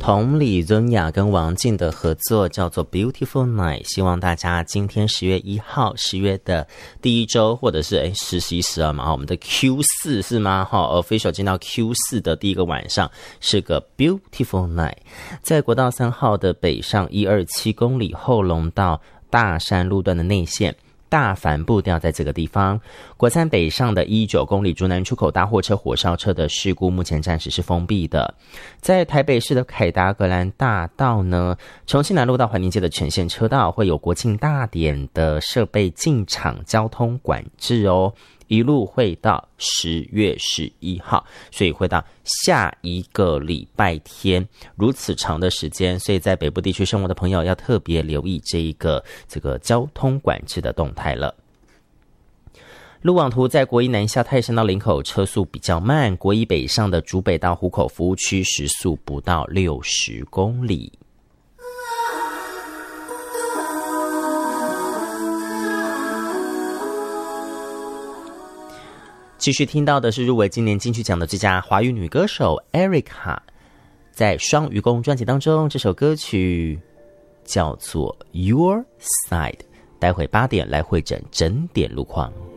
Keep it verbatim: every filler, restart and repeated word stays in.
同李尊雅跟王静的合作叫做 Beautiful Night， 希望大家今天十月一号，十月的第一周，或者是诶十十一十二嘛，我们的 Q 四 是吗？ official 进到 Q 四 的第一个晚上是个 Beautiful Night。 在国道三号的北上一二七公里后龙到大山路段的内线大帆步调在这个地方，国三北上的一九公里竹南出口大货车火烧车的事故目前暂时是封闭的。在台北市的凯达格兰大道呢，重庆南路到环宁街的全线车道会有国庆大典的设备进场交通管制哦，一路会到十月十一号，所以会到下一个礼拜天，如此长的时间，所以在北部地区生活的朋友要特别留意这一个这个交通管制的动态了。路网图在国一南下泰山到林口车速比较慢，国一北上的竹北到湖口服务区时速不到六十公里。继续听到的是入围今年金曲奖的最佳华语女歌手 Erica， 在双愚公专辑当中，这首歌曲叫做 Your Side。 待会八点来会诊整点路况。